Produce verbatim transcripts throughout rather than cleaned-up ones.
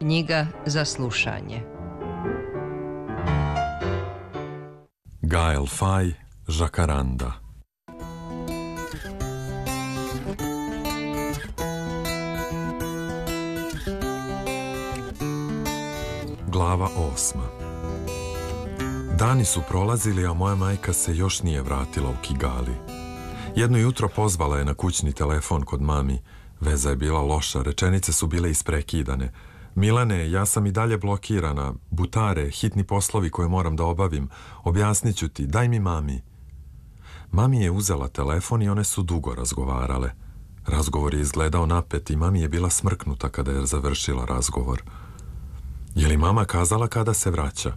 Knjiga za slušanje. Gael Fay, Žakaranda. Glava osma. Dani su prolazili, a moja majka se još nije vratila u Kigali. Jedno jutro pozvala je na kućni telefon kod mami. Veza je bila loša, rečenice su bile isprekidane. Milane, ja sam i dalje blokirana. Butare, hitni poslovi koje moram da obavim. Objasnit ću ti, daj mi mami. Mami je uzela telefon i one su dugo razgovarale. Razgovor je izgledao napet i mami je bila smrknuta kada je završila razgovor. Je li mama kazala kada se vraća?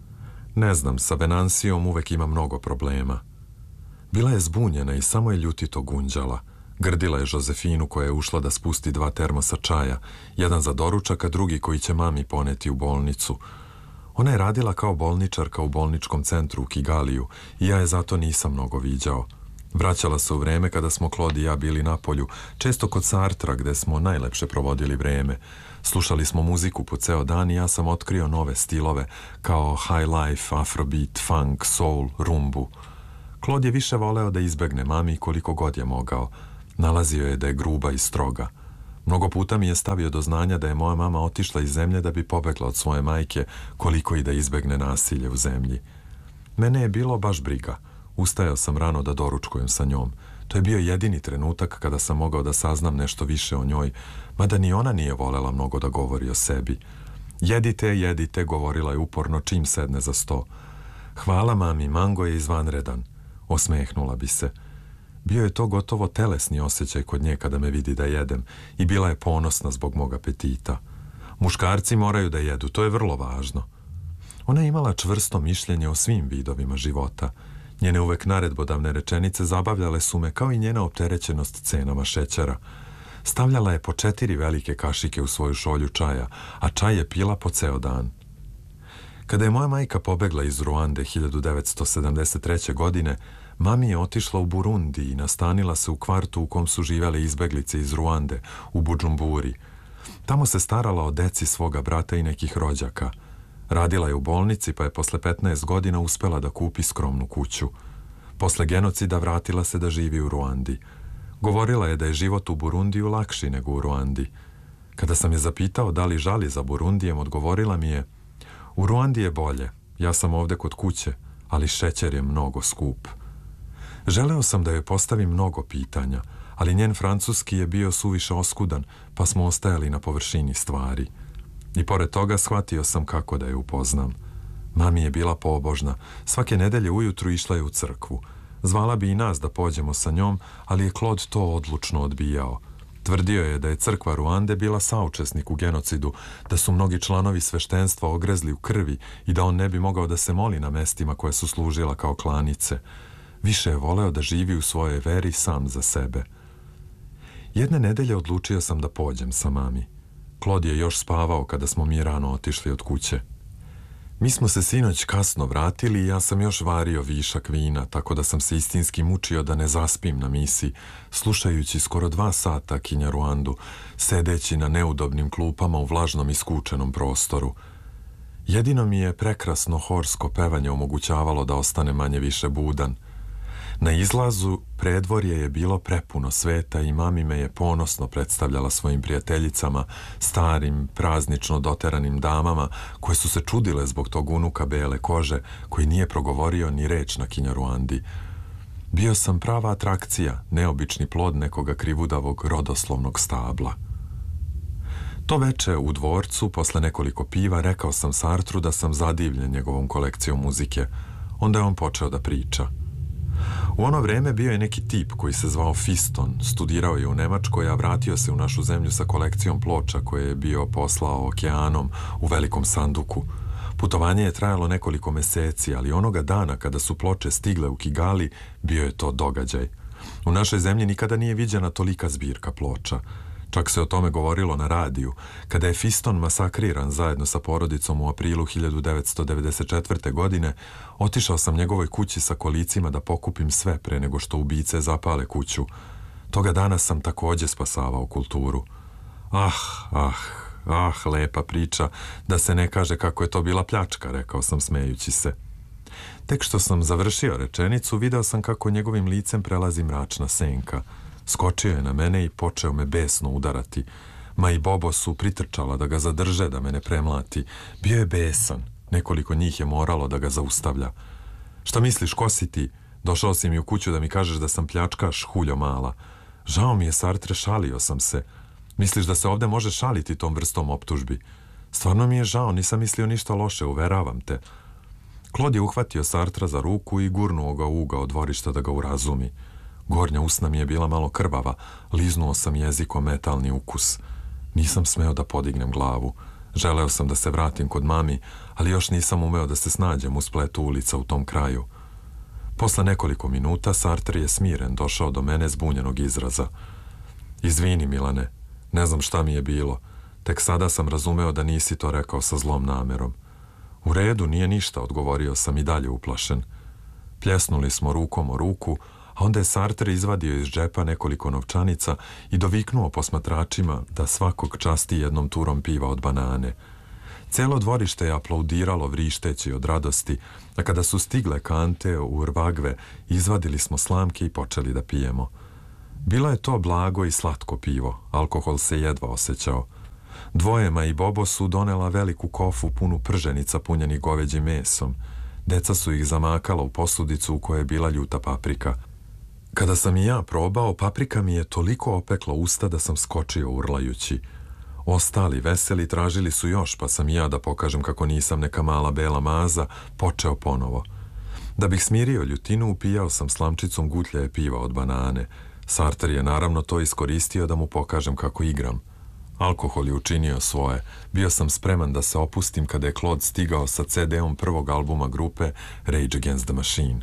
Ne znam, sa Venansijom uvek ima mnogo problema. Bila je zbunjena i samo je ljutito gunđala. Grdila je Žozefinu koja je ušla da spusti dva termosa čaja, jedan za doručak, a drugi koji će mami poneti u bolnicu. Ona je radila kao bolničarka u bolničkom centru u Kigaliju i ja je zato nisam mnogo viđao. Vraćala se u vreme kada smo Claude i ja bili na polju, često kod Sartra gde smo najlepše provodili vreme. Slušali smo muziku po ceo dan i ja sam otkrio nove stilove kao high life, afrobeat, funk, soul, rumbu. Claude je više voleo da izbegne mami koliko god je mogao. Nalazio je da je gruba i stroga. Mnogo puta mi je stavio do znanja da je moja mama otišla iz zemlje da bi pobegla od svoje majke, koliko i da izbegne nasilje u zemlji. Mene je bilo baš briga. Ustajao sam rano da doručkujem sa njom. To je bio jedini trenutak kada sam mogao da saznam nešto više o njoj, mada ni ona nije volela mnogo da govori o sebi. Jedite, jedite, govorila je uporno čim sedne za sto. Hvala mami, mango je izvanredan. Osmehnula bi se. Bio je to gotovo telesni osjećaj kod nje kada me vidi da jedem i bila je ponosna zbog mog apetita. Muškarci moraju da jedu, to je vrlo važno. Ona je imala čvrsto mišljenje o svim vidovima života. Njene uvek naredbodavne rečenice zabavljale su me kao i njena opterećenost cenama šećera. Stavljala je po četiri velike kašike u svoju šolju čaja, a čaj je pila po ceo dan. Kada je moja majka pobegla iz Ruande hiljadu devetsto sedamdeset treće. godine, mami je otišla u Burundi i nastanila se u kvartu u kom su živele izbeglice iz Ruande, u Budžumburi. Tamo se starala o deci svoga brata i nekih rođaka. Radila je u bolnici, pa je posle petnaest godina uspela da kupi skromnu kuću. Posle genocida vratila se da živi u Ruandi. Govorila je da je život u Burundiju lakši nego u Ruandi. Kada sam je zapitao da li žali za Burundijem, odgovorila mi je: u Ruandi je bolje, ja sam ovde kod kuće, ali šećer je mnogo skup. Želeo sam da joj postavim mnogo pitanja, ali njen francuski je bio suviše oskudan, pa smo ostajali na površini stvari. I pored toga shvatio sam kako da je upoznam. Mami je bila pobožna, svake nedelje ujutru išla je u crkvu. Zvala bi i nas da pođemo sa njom, ali je Claude to odlučno odbijao. Tvrdio je da je crkva Ruande bila saučesnik u genocidu, da su mnogi članovi sveštenstva ogrezli u krvi i da on ne bi mogao da se moli na mestima koje su služila kao klanice. Više je voleo da živi u svojoj veri sam za sebe. Jedne nedelje odlučio sam da pođem sa mami. Claude je još spavao kada smo mi rano otišli od kuće. Mi smo se sinoć kasno vratili i ja sam još vario višak vina, tako da sam se istinski mučio da ne zaspim na misi, slušajući skoro dva sata Kinyarwandu, sedeći na neudobnim klupama u vlažnom i skučenom prostoru. Jedino mi je prekrasno horsko pevanje omogućavalo da ostane manje više budan. Na izlazu predvorje je bilo prepuno sveta i mami me je ponosno predstavljala svojim prijateljicama, starim, praznično doteranim damama, koje su se čudile zbog tog unuka bele kože, koji nije progovorio ni reč na Kinyarwandi. Bio sam prava atrakcija, neobični plod nekoga krivudavog rodoslovnog stabla. To veče u dvorcu, posle nekoliko piva, rekao sam Sartru da sam zadivljen njegovom kolekcijom muzike. Onda je on počeo da priča. U ono vreme bio je neki tip koji se zvao Fiston, studirao je u Nemačkoj, a vratio se u našu zemlju sa kolekcijom ploča koje je bio poslao okeanom u velikom sanduku. Putovanje je trajalo nekoliko meseci, ali onoga dana kada su ploče stigle u Kigali, bio je to događaj. U našoj zemlji nikada nije viđena tolika zbirka ploča. Čak se o tome govorilo na radiju. Kada je Fiston masakriran zajedno sa porodicom u aprilu hiljadu devetsto devedeset četvrte. godine, otišao sam njegovoj kući sa kolicima da pokupim sve pre nego što ubice zapale kuću. Toga dana sam takođe spasavao kulturu. Ah, ah, ah, lepa priča, da se ne kaže kako je to bila pljačka, rekao sam smejući se. Tek što sam završio rečenicu, video sam kako njegovim licem prelazi mračna senka. Skočio je na mene i počeo me besno udarati. Ma i Bobo su pritrčala da ga zadrže, da me ne premlati. Bio je besan. Nekoliko njih je moralo da ga zaustavlja. Šta misliš, ko si ti? Došao si mi u kuću da mi kažeš da sam pljačkaš, huljo mala. Žao mi je, Sartre, šalio sam se. Misliš da se ovde može šaliti tom vrstom optužbi? Stvarno mi je žao, nisam mislio ništa loše, uveravam te. Claude je uhvatio Sartra za ruku i gurnuo ga u ugao dvorišta da ga urazumi. Gornja usna mi je bila malo krvava, liznuo sam jezikom metalni ukus. Nisam smeo da podignem glavu. Želeo sam da se vratim kod mami, ali još nisam umeo da se snađem u spletu ulica u tom kraju. Posle nekoliko minuta Sartre je smiren došao do mene zbunjenog izraza. Izvini, Milane, ne znam šta mi je bilo. Tek sada sam razumeo da nisi to rekao sa zlom namerom. U redu, nije ništa, odgovorio sam i dalje uplašen. Pljesnuli smo rukom o ruku, a onda je Sartre izvadio iz džepa nekoliko novčanica i doviknuo posmatračima da svakog časti jednom turom piva od banane. Celo dvorište je aplaudiralo vrišteći od radosti, a kada su stigle kante u urvagve, izvadili smo slamke i počeli da pijemo. Bilo je to blago i slatko pivo, alkohol se jedva osjećao. Dvojema i Bobo su donela veliku kofu punu prženica punjenih goveđim mesom. Deca su ih zamakala u posudicu u kojoj je bila ljuta paprika. Kada sam i ja probao, paprika mi je toliko opekla usta da sam skočio urlajući. Ostali veseli tražili su još, pa sam i ja, da pokažem kako nisam neka mala bela maza, počeo ponovo. Da bih smirio ljutinu, upijao sam slamčicom gutljaje piva od banane. Sartre je naravno to iskoristio da mu pokažem kako igram. Alkohol je učinio svoje. Bio sam spreman da se opustim kada je Claude stigao sa ce de-om prvog albuma grupe Rage Against the Machine.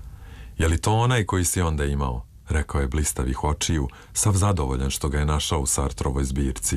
Je li to onaj koji si onda imao? Rekao je blistavih očiju, sav zadovoljan što ga je našao u Sartrovoj zbirci.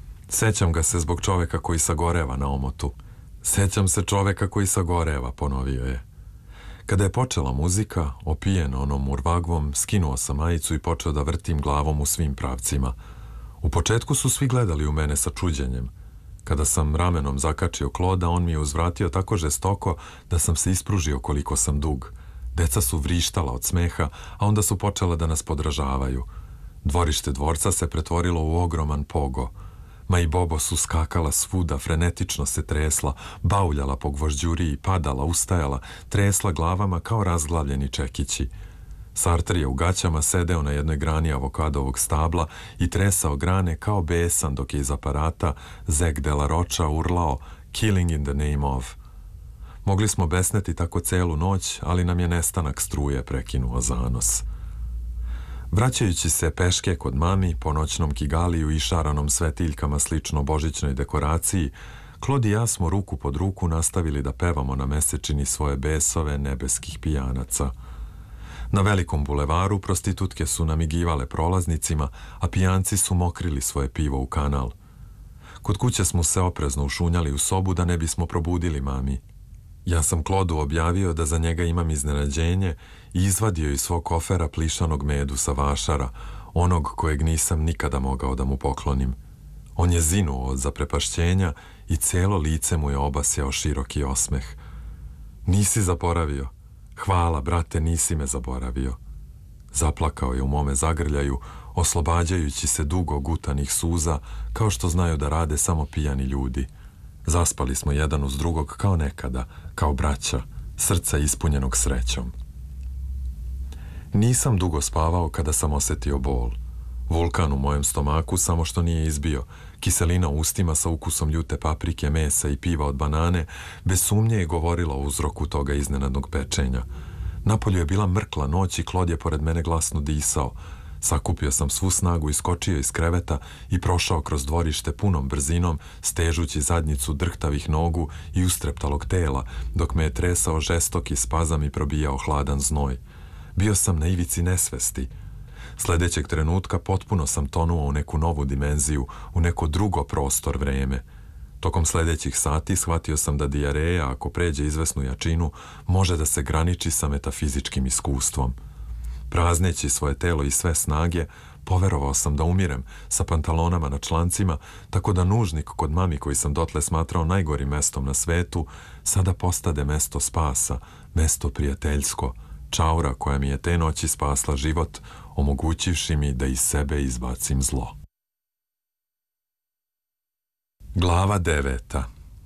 Sećam ga se zbog čoveka koji sagoreva na omotu. Sećam se čoveka koji sagoreva, ponovio je. Kada je počela muzika, opijen onom urvagvom, skinuo sam majicu i počeo da vrtim glavom u svim pravcima. U početku su svi gledali u mene sa čuđenjem. Kada sam ramenom zakačio Claude, on mi je uzvratio tako žestoko da sam se ispružio koliko sam dug. Deca su vrištala od smeha, a onda su počela da nas podražavaju. Dvorište dvorca se pretvorilo u ogroman pogo. Ma i Bobo su skakala svuda, frenetično se tresla, bauljala po gvožđuriji, padala, ustajala, tresla glavama kao razglavljeni čekići. Sartre je u gaćama sedeo na jednoj grani avokadovog stabla i tresao grane kao besan dok je iz aparata Zeg de la Rocha urlao "Killing in the name of". Mogli smo besneti tako celu noć, ali nam je nestanak struje prekinuo zanos. Vraćajući se peške kod mami, po noćnom Kigaliju i šaranom svetiljkama slično božićnoj dekoraciji, Claude i ja smo ruku pod ruku nastavili da pevamo na mesečini svoje besove nebeskih pijanaca. Na velikom bulevaru prostitutke su namigivale prolaznicima, a pijanci su mokrili svoje pivo u kanal. Kod kuće smo se oprezno ušunjali u sobu da ne bismo probudili mami. Ja sam Claudu objavio da za njega imam iznenađenje i izvadio iz svog kofera plišanog medu sa vašara, onog kojeg nisam nikada mogao da mu poklonim. On je zinuo od zaprepašćenja i celo lice mu je obasjao široki osmeh. Nisi zaboravio. Hvala, brate, nisi me zaboravio. Zaplakao je u mome zagrljaju, oslobađajući se dugo gutanih suza, kao što znaju da rade samo pijani ljudi. Zaspali smo jedan uz drugog kao nekada, kao braća, srca ispunjenog srećom. Nisam dugo spavao kada sam osjetio bol. Vulkan u mojem stomaku samo što nije izbio, kiselina u ustima sa ukusom ljute paprike, mesa i piva od banane, bez sumnje je govorila o uzroku toga iznenadnog pečenja. Napolju je bila mrkla noć i Claude je pored mene glasno disao. Sakupio sam svu snagu, iskočio iz kreveta i prošao kroz dvorište punom brzinom, stežući zadnjicu drhtavih nogu i ustreptalog tela, dok me je tresao žestoki spazam i probijao hladan znoj. Bio sam na ivici nesvesti. Sledećeg trenutka potpuno sam tonuo u neku novu dimenziju, u neko drugo prostor vreme. Tokom sledećih sati shvatio sam da dijareja, ako pređe izvesnu jačinu, može da se graniči sa metafizičkim iskustvom. Prazneći svoje telo i sve snage, Poverovao sam da umirem sa pantalonama na člancima, tako da nužnik kod mami koji sam dotle smatrao najgorim mestom na svetu, sada postade mesto spasa, mesto prijateljsko, čaura koja mi je te noći spasla život, omogućivši mi da iz sebe izbacim zlo. Glava deveta.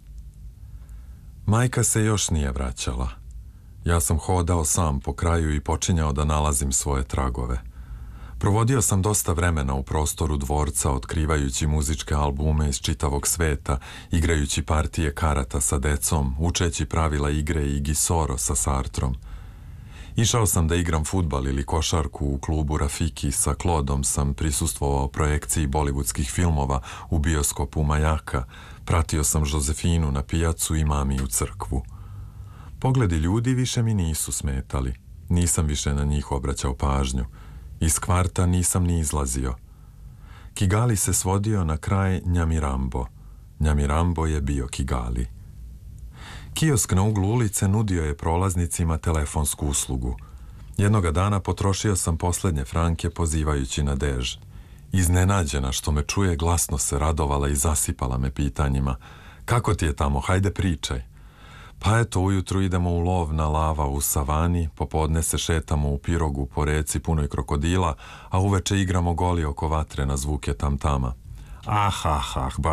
Majka se još nije vraćala. Ja sam hodao sam po kraju i počinjao da nalazim svoje tragove. Provodio sam dosta vremena u prostoru dvorca, otkrivajući muzičke albume iz čitavog sveta, igrajući partije karata sa decom, učeći pravila igre i gisoro sa Sartrom. Išao sam da igram fudbal ili košarku u klubu Rafiki, sa Klodom sam prisustvovao projekciji bollywoodskih filmova u bioskopu Majaka, pratio sam Josefinu na pijacu i mami u crkvu. Pogledi ljudi više mi nisu smetali, nisam više na njih obraćao pažnju. Iz kvarta nisam ni izlazio. Kigali se svodio na kraj Njamirambo. Njamirambo je bio Kigali. Kiosk na uglu ulice nudio je prolaznicima telefonsku uslugu. Jednoga dana potrošio sam poslednje franke pozivajući na dež. Iznenađena što me čuje, glasno se radovala i zasipala me pitanjima. Kako ti je tamo, hajde pričaj. Pa eto, ujutru idemo u lov na lava u savani, popodne se šetamo u pirogu po reci punoj krokodila, a uveče igramo goli oko vatre na zvuke tam-tama. Ah, ah, ah, baš